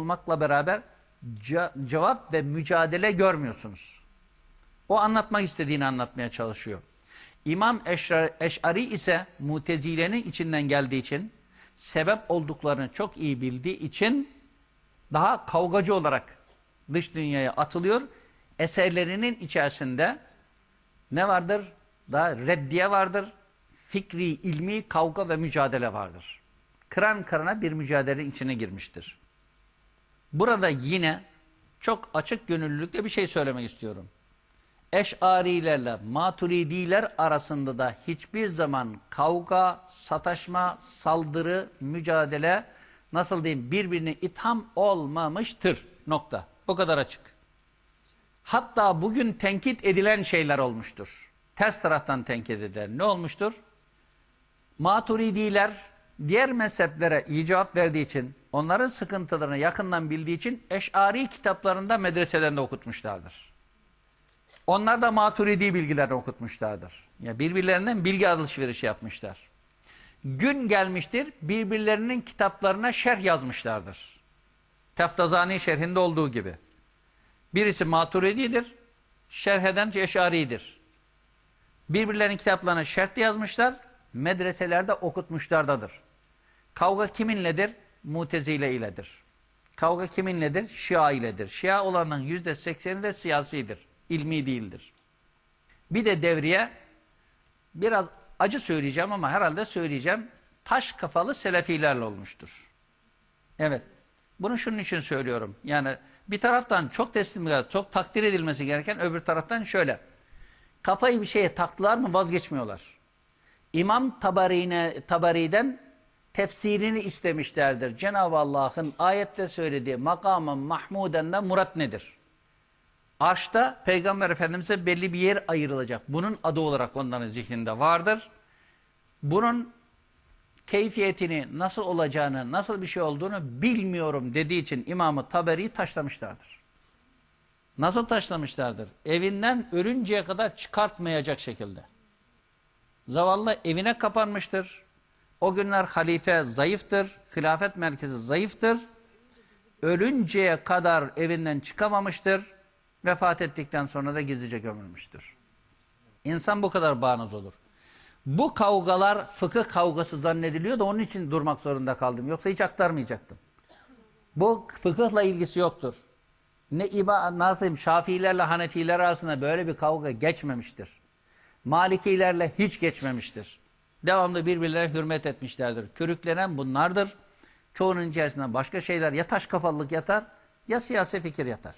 olmakla beraber cevap ve mücadele görmüyorsunuz. O anlatmak istediğini anlatmaya çalışıyor. İmam Eş'ari ise Mutezile'nin içinden geldiği için, sebep olduklarını çok iyi bildiği için daha kavgacı olarak dış dünyaya atılıyor. Eserlerinin içerisinde ne vardır? Daha reddiye vardır. Fikri, ilmi kavga ve mücadele vardır. Kıran kırana bir mücadelenin içine girmiştir. Burada yine çok açık gönüllülükle bir şey söylemek istiyorum. Eş'arilerle Maturidiler arasında da hiçbir zaman kavga, sataşma, saldırı, mücadele, nasıl diyeyim, birbirine itham olmamıştır. Nokta. Bu kadar açık. Hatta bugün tenkit edilen şeyler olmuştur. Ters taraftan tenkit edilen ne olmuştur? Maturidiler diğer mezheplere iyi cevap verdiği için, onların sıkıntılarını yakından bildiği için Eş'ari kitaplarında medreselerinde okutmuşlardır. Onlar da Maturidi bilgilerini okutmuşlardır. Yani birbirlerinden bilgi alışverişi yapmışlar. Gün gelmiştir, birbirlerinin kitaplarına şerh yazmışlardır. Teftazani şerhinde olduğu gibi. Birisi Maturidi'dir, şerh eden Eş'ari'dir. Birbirlerinin kitaplarına şerh yazmışlar, medreselerde okutmuşlardadır. Kavga kiminledir? Mutezile iledir. Kavga kiminledir? Şia iledir. Şia olanın %80'i de siyasidir. İlmi değildir. Bir de devriye, biraz acı söyleyeceğim ama herhalde söyleyeceğim, taş kafalı selefilerle olmuştur. Evet, bunu şunun için söylüyorum. Yani bir taraftan çok çok takdir edilmesi gereken, öbür taraftan şöyle. Kafayı bir şeye taktılar mı vazgeçmiyorlar. İmam Tabari'den tefsirini istemişlerdir. Cenab-ı Allah'ın ayette söylediği makamın mahmudenden murat nedir? Arşta Peygamber Efendimiz'e belli bir yer ayrılacak. Bunun adı olarak onların zihninde vardır. Bunun keyfiyetini, nasıl olacağını, nasıl bir şey olduğunu bilmiyorum dediği için İmam-ı Taberi'yi taşlamışlardır. Nasıl taşlamışlardır? Evinden ölünceye kadar çıkartmayacak şekilde. Zavallı evine kapanmıştır. O günler halife zayıftır, hilafet merkezi zayıftır. Ölünceye kadar evinden çıkamamıştır. Vefat ettikten sonra da gizlice gömülmüştür. İnsan bu kadar bağnaz olur. Bu kavgalar fıkıh kavgası zannediliyor da onun için durmak zorunda kaldım. Yoksa hiç aktarmayacaktım. Bu fıkıhla ilgisi yoktur. Nasıl Şafiilerle Hanefiler arasında böyle bir kavga geçmemiştir. Malikilerle hiç geçmemiştir. Devamlı birbirlerine hürmet etmişlerdir. Körüklenen bunlardır. Çoğunun içerisinde başka şeyler, ya taş kafalılık yatar ya siyasi fikir yatar.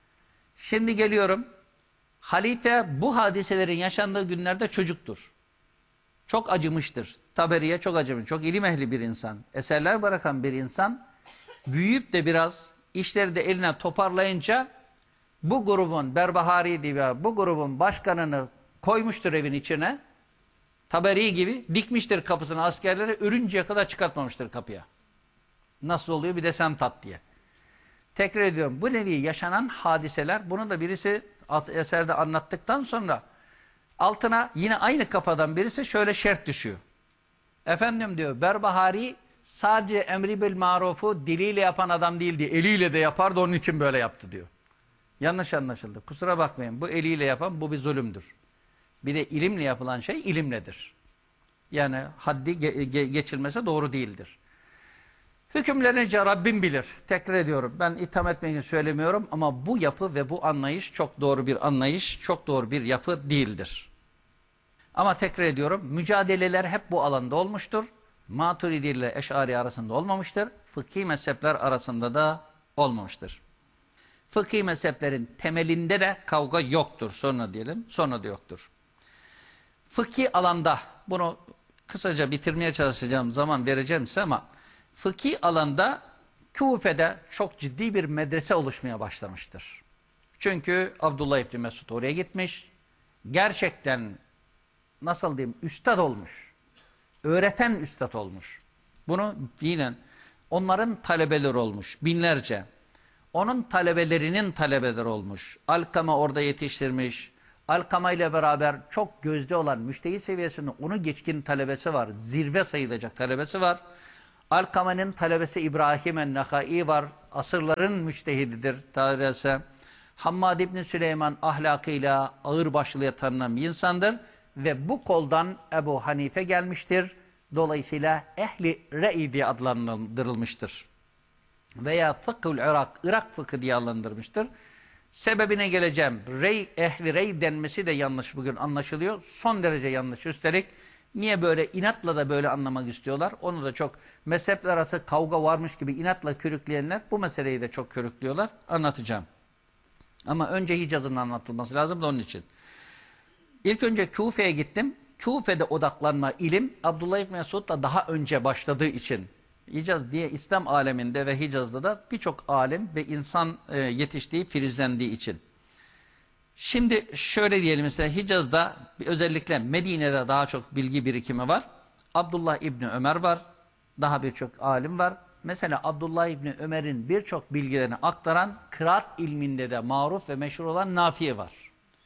Şimdi geliyorum. Halife bu hadiselerin yaşandığı günlerde çocuktur. Çok acımıştır. Taberi'ye çok acımış. Çok ilim ehli bir insan. Eserler bırakan bir insan. Büyüyüp de biraz işleri de eline toparlayınca bu grubun Berbahari diye bu grubun başkanını koymuştur evin içine. Taberi gibi dikmiştir kapısına askerleri, ölünceye kadar çıkartmamıştır kapıya. Nasıl oluyor bir de sen tat diye. Tekrar ediyorum, bu nevi yaşanan hadiseler, bunu da birisi eserde anlattıktan sonra altına yine aynı kafadan birisi şöyle şert düşüyor. Efendim diyor, Berbahari sadece emri bil marufu diliyle yapan adam değildi, eliyle de yapardı, onun için böyle yaptı diyor. Yanlış anlaşıldı. Kusura bakmayın, bu eliyle yapan bu bir zulümdür. Bir de ilimle yapılan şey ilimledir. Yani haddi geçilmesi doğru değildir. Hükümlerince Rabbim bilir. Tekrar ediyorum. Ben itham etmek için söylemiyorum ama bu yapı ve bu anlayış çok doğru bir anlayış, çok doğru bir yapı değildir. Ama tekrar ediyorum, mücadeleler hep bu alanda olmuştur. Maturidi ile Eş'ari arasında olmamıştır. Fıkhi mezhepler arasında da olmamıştır. Fıkhi mezheplerin temelinde de kavga yoktur. Sonra diyelim, sonra da yoktur. Fıkhi alanda, bunu kısaca bitirmeye çalışacağım, zaman vereceğim size ama fıkhi alanda Küfe'de çok ciddi bir medrese oluşmaya başlamıştır. Çünkü Abdullah İbni Mesud oraya gitmiş. Gerçekten nasıl diyeyim, üstad olmuş. Öğreten üstad olmuş. Bunu yine onların talebeleri olmuş binlerce. Onun talebelerinin talebeleri olmuş. Alkama orada yetiştirmiş. Alkama ile beraber çok gözde olan müştehit seviyesinde onu geçkin talebesi var. Zirve sayılacak talebesi var. Alkame'nin talebesi İbrahim en-Nahai var. Asırların müçtehididir. Talebesi. Hammad İbni Süleyman ahlakıyla ağırbaşlıya tanınan bir insandır. Ve bu koldan Ebu Hanife gelmiştir. Dolayısıyla ehli re'i diye adlandırılmıştır. Veya fıkhul Irak, Irak fıkhı diye adlandırmıştır. Sebebine geleceğim. Ehli rey denmesi de yanlış bugün anlaşılıyor. Son derece yanlış. Üstelik niye böyle inatla da böyle anlamak istiyorlar? Onu da çok mezhepler arası kavga varmış gibi inatla körükleyenler bu meseleyi de çok körüklüyorlar. Anlatacağım. Ama önce Hicaz'ın anlatılması lazım da onun için. İlk önce Küfe'ye gittim. Küfe'de odaklanma ilim Abdullah İbni Mesud'la daha önce başladığı için Hicaz diye İslam aleminde ve Hicaz'da da birçok alim ve insan yetiştiği, filizlendiği için. Şimdi şöyle diyelim mesela Hicaz'da özellikle Medine'de daha çok bilgi birikimi var. Abdullah İbni Ömer var. Daha birçok alim var. Mesela Abdullah İbni Ömer'in birçok bilgilerini aktaran kıraat ilminde de maruf ve meşhur olan Nafi var.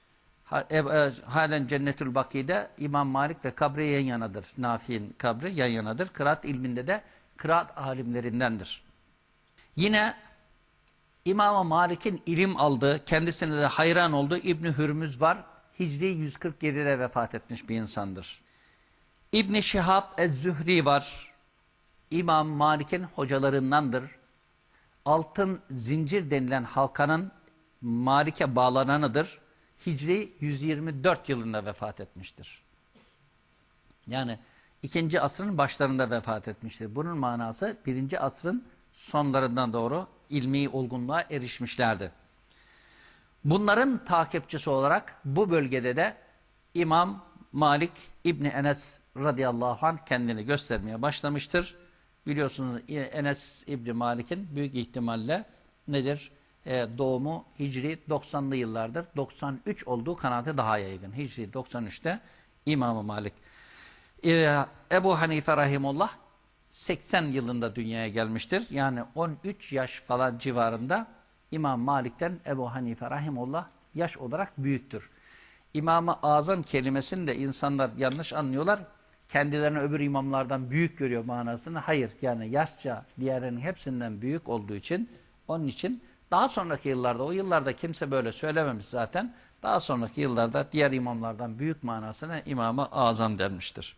Halen Cennetül Baki'de İmam Malik ve kabri yan yanadır. Nafi'nin kabri yan yanadır. Kıraat ilminde de kıraat alimlerindendir. Yine İmam Malik'in ilim aldığı, kendisine de hayran olduğu İbni Hürmüz var. Hicri 147'de vefat etmiş bir insandır. İbni Şihab Ez-Zühri var. İmam Malik'in hocalarındandır. Altın zincir denilen halkanın Malik'e bağlananıdır. Hicri 124 yılında vefat etmiştir. Yani 2. asrın başlarında vefat etmiştir. Bunun manası 1. asrın sonlarından doğru ilmi olgunluğa erişmişlerdi. Bunların takipçisi olarak bu bölgede de İmam Malik İbni Enes radıyallahu anh kendini göstermeye başlamıştır. Biliyorsunuz Enes İbni Malik'in büyük ihtimalle nedir? Doğumu Hicri 90'lı yıllardır. 93 olduğu kanaati daha yaygın. Hicri 93'te İmam-ı Malik. Ebu Hanife rahimullah 80 yılında dünyaya gelmiştir. Yani 13 yaş falan civarında İmam Malik'ten Ebu Hanife rahimullah yaş olarak büyüktür. İmam-ı Azam kelimesini de insanlar yanlış anlıyorlar. Kendilerini öbür imamlardan büyük görüyor manasını. Hayır, yani yaşça diğerinin hepsinden büyük olduğu için, onun için daha sonraki yıllarda, o yıllarda kimse böyle söylememiş zaten. Daha sonraki yıllarda diğer imamlardan büyük manasına İmam-ı Azam denmiştir.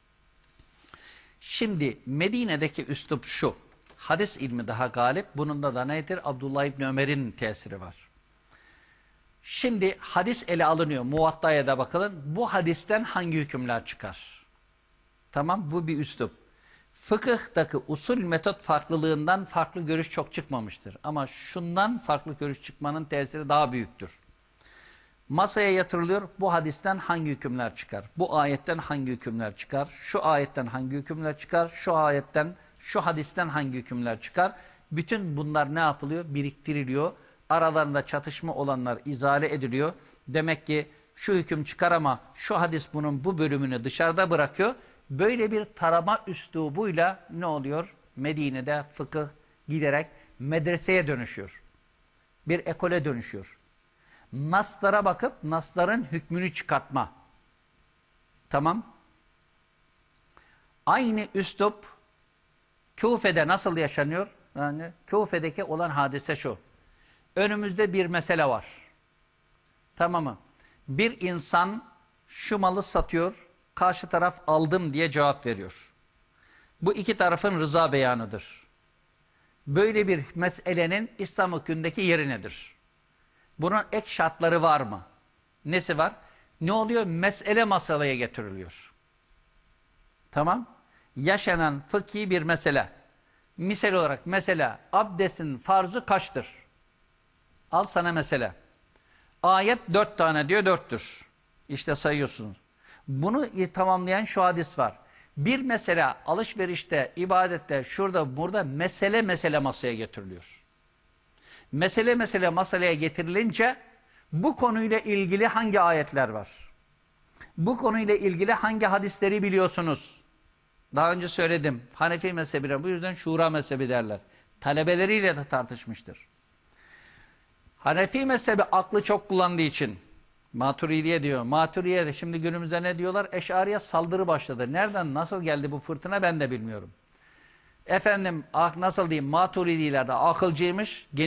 Şimdi Medine'deki üslup şu. Hadis ilmi daha galip. Bunun da nedir? Abdullah İbni Ömer'in tesiri var. Şimdi hadis ele alınıyor. Muvatta'ya da bakalım. Bu hadisten hangi hükümler çıkar? Tamam, bu bir üslup. Fıkıhtaki usul metot farklılığından farklı görüş çok çıkmamıştır. Ama şundan farklı görüş çıkmanın tesiri daha büyüktür. Masaya yatırılıyor. Bu hadisten hangi hükümler çıkar? Bu ayetten hangi hükümler çıkar? Şu ayetten hangi hükümler çıkar? Şu ayetten, şu hadisten hangi hükümler çıkar? Bütün bunlar ne yapılıyor? Biriktiriliyor. Aralarında çatışma olanlar izale ediliyor. Demek ki şu hüküm çıkar ama şu hadis bunun bu bölümünü dışarıda bırakıyor. Böyle bir tarama üslubuyla ne oluyor? Medine'de fıkıh giderek medreseye dönüşüyor. Bir ekole dönüşüyor. Naslara bakıp nasların hükmünü çıkartma. Tamam. Aynı üslup Küfe'de nasıl yaşanıyor? Yani Küfe'deki olan hadise şu. Önümüzde bir mesele var. Tamam mı? Bir insan şu malı satıyor, karşı taraf aldım diye cevap veriyor. Bu iki tarafın rıza beyanıdır. Böyle bir meselenin İslam hükmündeki yeri nedir? Bunun ek şartları var mı? Nesi var? Ne oluyor? Mesele masalaya getiriliyor. Tamam. Yaşanan fıkhi bir mesele. Misal olarak mesela abdestin farzı kaçtır? Al sana mesele. Ayet 4 tane diyor, 4'tür. İşte sayıyorsunuz. Bunu tamamlayan şu hadis var. Bir mesele alışverişte, ibadette, şurada, burada mesele masaya getiriliyor. Mesele masalaya getirilince bu konuyla ilgili hangi ayetler var? Bu konuyla ilgili hangi hadisleri biliyorsunuz? Daha önce söyledim. Hanefi mezhebine bu yüzden şura mezhebi derler. Talebeleriyle de tartışmıştır. Hanefi mezhebi aklı çok kullandığı için Maturidiye diyor. Maturidiye de şimdi günümüzde ne diyorlar? Eş'ariye saldırı başladı. Nereden nasıl geldi bu fırtına ben de bilmiyorum. Efendim nasıl diyeyim, Maturidiler de akılcıymış.